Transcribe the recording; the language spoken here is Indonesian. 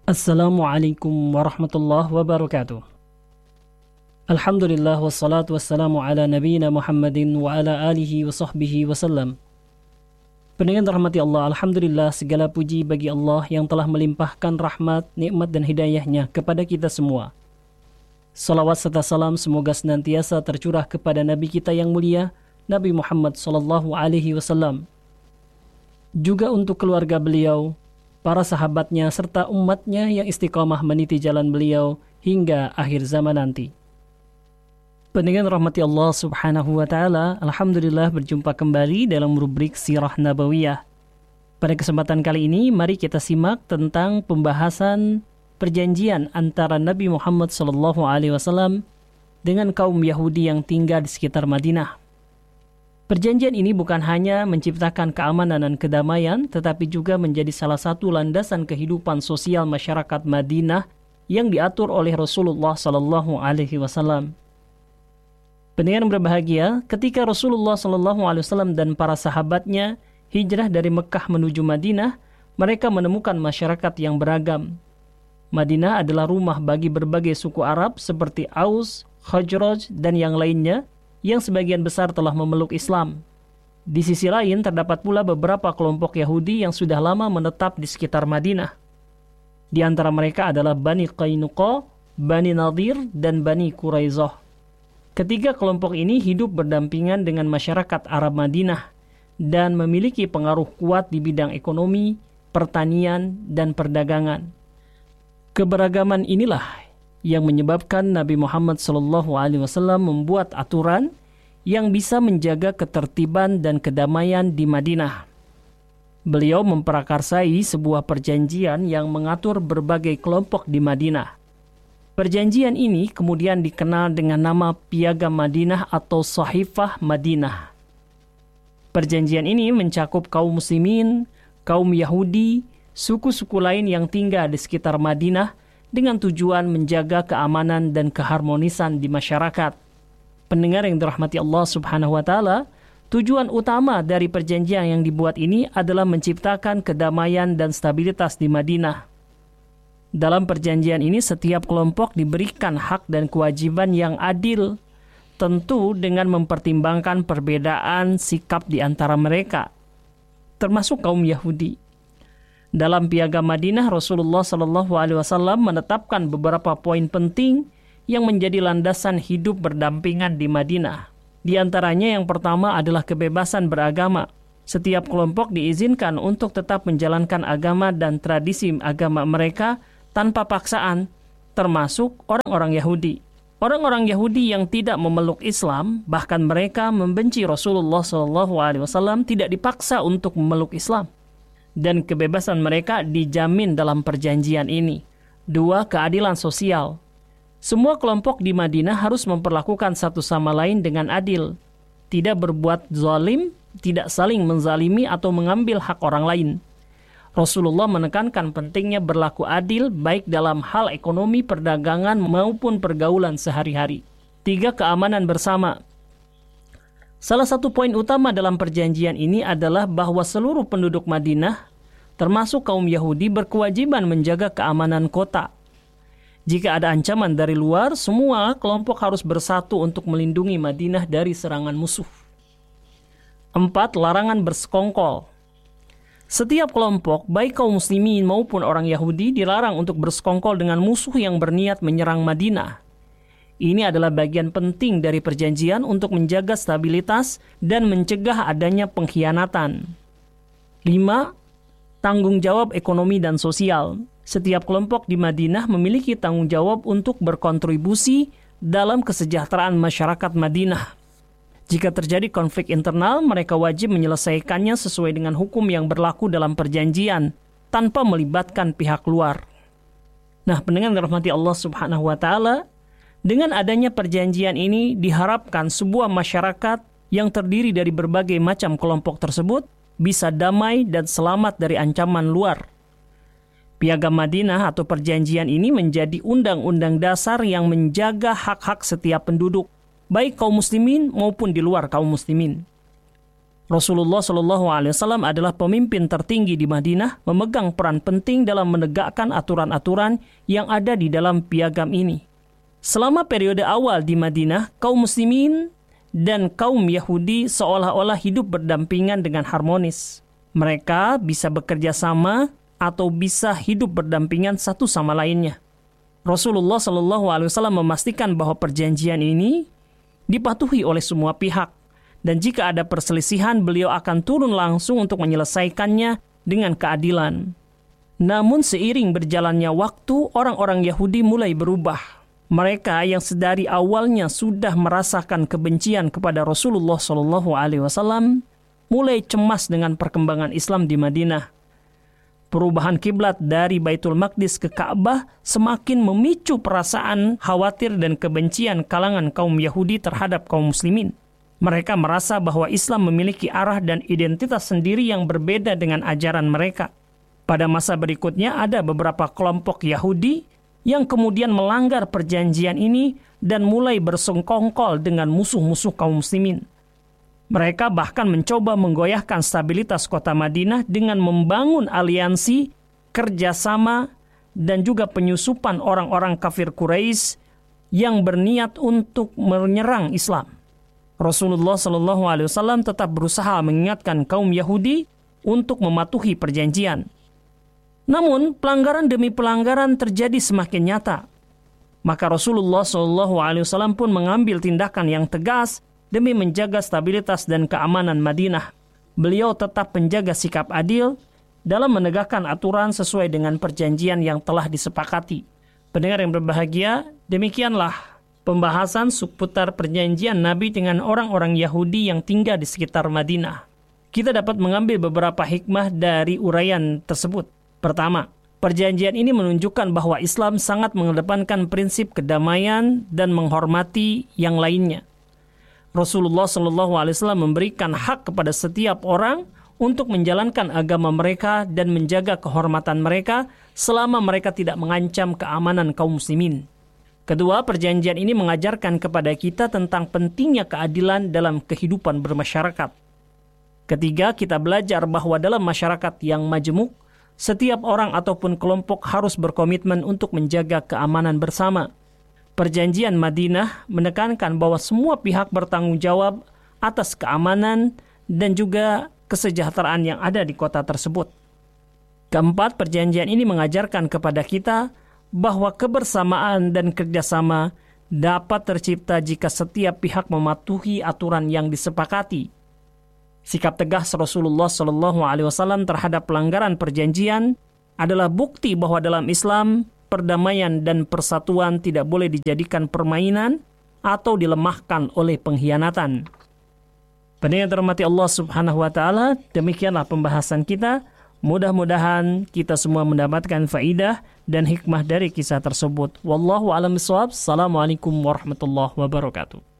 Assalamualaikum warahmatullahi wabarakatuh. Alhamdulillah wassalatu wassalamu ala nabiyina Muhammadin wa ala alihi wa sahbihi wasallam. Pendengar rahmati Allah, Alhamdulillah segala puji bagi Allah yang telah melimpahkan rahmat, nikmat dan hidayahnya kepada kita semua. Salawat serta salam semoga senantiasa tercurah kepada Nabi kita yang mulia, Nabi Muhammad sallallahu alaihi wasallam. Juga untuk keluarga beliau, para sahabatnya serta umatnya yang istiqamah meniti jalan beliau hingga akhir zaman nanti. Pendengar rahmati Allah subhanahu wa ta'ala, Alhamdulillah berjumpa kembali dalam rubrik Sirah Nabawiyah. Pada kesempatan kali ini, mari kita simak tentang pembahasan perjanjian antara Nabi Muhammad SAW dengan kaum Yahudi yang tinggal di sekitar Madinah. Perjanjian ini bukan hanya menciptakan keamanan dan kedamaian, tetapi juga menjadi salah satu landasan kehidupan sosial masyarakat Madinah yang diatur oleh Rasulullah SAW. Pendengar yang berbahagia, ketika Rasulullah SAW dan para sahabatnya hijrah dari Mekah menuju Madinah, mereka menemukan masyarakat yang beragam. Madinah adalah rumah bagi berbagai suku Arab seperti Aus, Khazraj, dan yang lainnya, yang sebagian besar telah memeluk Islam. Di sisi lain, terdapat pula beberapa kelompok Yahudi yang sudah lama menetap di sekitar Madinah. Di antara mereka adalah Bani Qainuqa, Bani Nadir, dan Bani Quraizah. Ketiga kelompok ini hidup berdampingan dengan masyarakat Arab Madinah dan memiliki pengaruh kuat di bidang ekonomi, pertanian, dan perdagangan. Keberagaman inilah yang menyebabkan Nabi Muhammad SAW membuat aturan yang bisa menjaga ketertiban dan kedamaian di Madinah. Beliau memprakarsai sebuah perjanjian yang mengatur berbagai kelompok di Madinah. Perjanjian ini kemudian dikenal dengan nama Piagam Madinah atau Sahifah Madinah. Perjanjian ini mencakup kaum muslimin, kaum Yahudi, suku-suku lain yang tinggal di sekitar Madinah dengan tujuan menjaga keamanan dan keharmonisan di masyarakat. Pendengar yang dirahmati Allah subhanahu wa ta'ala, tujuan utama dari perjanjian yang dibuat ini adalah menciptakan kedamaian dan stabilitas di Madinah. Dalam perjanjian ini, setiap kelompok diberikan hak dan kewajiban yang adil, tentu dengan mempertimbangkan perbedaan sikap di antara mereka, termasuk kaum Yahudi. Dalam Piagam Madinah, Rasulullah SAW menetapkan beberapa poin penting yang menjadi landasan hidup berdampingan di Madinah. Di antaranya yang pertama adalah kebebasan beragama. Setiap kelompok diizinkan untuk tetap menjalankan agama dan tradisi agama mereka tanpa paksaan, termasuk orang-orang Yahudi. Orang-orang Yahudi yang tidak memeluk Islam, bahkan mereka membenci Rasulullah SAW, tidak dipaksa untuk memeluk Islam. Dan kebebasan mereka dijamin dalam perjanjian ini. 2. Keadilan sosial. Semua kelompok di Madinah harus memperlakukan satu sama lain dengan adil. Tidak berbuat zalim, tidak saling menzalimi atau mengambil hak orang lain. Rasulullah menekankan pentingnya berlaku adil baik dalam hal ekonomi, perdagangan maupun pergaulan sehari-hari. 3. Keamanan bersama. Salah satu poin utama dalam perjanjian ini adalah bahwa seluruh penduduk Madinah, termasuk kaum Yahudi, berkewajiban menjaga keamanan kota. Jika ada ancaman dari luar, semua kelompok harus bersatu untuk melindungi Madinah dari serangan musuh. 4. Larangan bersekongkol. Setiap kelompok, baik kaum muslimin maupun orang Yahudi, dilarang untuk bersekongkol dengan musuh yang berniat menyerang Madinah. Ini adalah bagian penting dari perjanjian untuk menjaga stabilitas dan mencegah adanya pengkhianatan. 5. Tanggung jawab ekonomi dan sosial. Setiap kelompok di Madinah memiliki tanggung jawab untuk berkontribusi dalam kesejahteraan masyarakat Madinah. Jika terjadi konflik internal, mereka wajib menyelesaikannya sesuai dengan hukum yang berlaku dalam perjanjian, tanpa melibatkan pihak luar. Nah, pendengar yang dirahmati Allah subhanahu wa ta'ala, dengan adanya perjanjian ini diharapkan sebuah masyarakat yang terdiri dari berbagai macam kelompok tersebut bisa damai dan selamat dari ancaman luar. Piagam Madinah atau perjanjian ini menjadi undang-undang dasar yang menjaga hak-hak setiap penduduk, baik kaum muslimin maupun di luar kaum muslimin. Rasulullah SAW adalah pemimpin tertinggi di Madinah, memegang peran penting dalam menegakkan aturan-aturan yang ada di dalam piagam ini. Selama periode awal di Madinah, kaum muslimin dan kaum Yahudi seolah-olah hidup berdampingan dengan harmonis. Mereka bisa bekerja sama atau bisa hidup berdampingan satu sama lainnya. Rasulullah SAW memastikan bahwa perjanjian ini dipatuhi oleh semua pihak. Dan jika ada perselisihan, beliau akan turun langsung untuk menyelesaikannya dengan keadilan. Namun seiring berjalannya waktu, orang-orang Yahudi mulai berubah. Mereka yang sedari awalnya sudah merasakan kebencian kepada Rasulullah SAW mulai cemas dengan perkembangan Islam di Madinah. Perubahan kiblat dari Baitul Maqdis ke Ka'bah semakin memicu perasaan khawatir dan kebencian kalangan kaum Yahudi terhadap kaum muslimin. Mereka merasa bahwa Islam memiliki arah dan identitas sendiri yang berbeda dengan ajaran mereka. Pada masa berikutnya ada beberapa kelompok Yahudi yang kemudian melanggar perjanjian ini dan mulai bersengkongkol dengan musuh-musuh kaum muslimin. Mereka bahkan mencoba menggoyahkan stabilitas kota Madinah dengan membangun aliansi, kerjasama, dan juga penyusupan orang-orang kafir Quraisy yang berniat untuk menyerang Islam. Rasulullah SAW tetap berusaha mengingatkan kaum Yahudi untuk mematuhi perjanjian. Namun, pelanggaran demi pelanggaran terjadi semakin nyata. Maka Rasulullah SAW pun mengambil tindakan yang tegas demi menjaga stabilitas dan keamanan Madinah. Beliau tetap menjaga sikap adil dalam menegakkan aturan sesuai dengan perjanjian yang telah disepakati. Pendengar yang berbahagia, demikianlah pembahasan seputar perjanjian Nabi dengan orang-orang Yahudi yang tinggal di sekitar Madinah. Kita dapat mengambil beberapa hikmah dari uraian tersebut. Pertama, perjanjian ini menunjukkan bahwa Islam sangat mengedepankan prinsip kedamaian dan menghormati yang lainnya. Rasulullah SAW memberikan hak kepada setiap orang untuk menjalankan agama mereka dan menjaga kehormatan mereka selama mereka tidak mengancam keamanan kaum muslimin. Kedua, perjanjian ini mengajarkan kepada kita tentang pentingnya keadilan dalam kehidupan bermasyarakat. Ketiga, kita belajar bahwa dalam masyarakat yang majemuk, setiap orang ataupun kelompok harus berkomitmen untuk menjaga keamanan bersama. Perjanjian Madinah menekankan bahwa semua pihak bertanggung jawab atas keamanan dan juga kesejahteraan yang ada di kota tersebut. Keempat, perjanjian ini mengajarkan kepada kita bahwa kebersamaan dan kerjasama dapat tercipta jika setiap pihak mematuhi aturan yang disepakati. Sikap tegas Rasulullah SAW terhadap pelanggaran perjanjian adalah bukti bahwa dalam Islam, perdamaian dan persatuan tidak boleh dijadikan permainan atau dilemahkan oleh pengkhianatan. Pendengar dirahmati Allah Subhanahu wa taala, demikianlah pembahasan kita. Mudah-mudahan kita semua mendapatkan faidah dan hikmah dari kisah tersebut. Wallahu a'lam bishawab. Assalamualaikum warahmatullahi wabarakatuh.